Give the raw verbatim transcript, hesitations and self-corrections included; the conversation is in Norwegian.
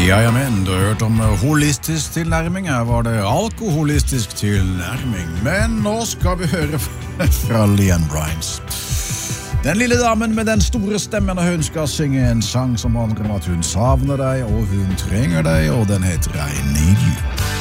Jajamän, du har hørt om holistisk tilnærming. Her var det alkoholistisk tilnærming. Men nå skal vi høre fra Leanne Rimes. Den lille damen med den store stemmen, og hun skal synge en sang som handler om at hun savner deg, og hun trenger deg, og den heter I Need You.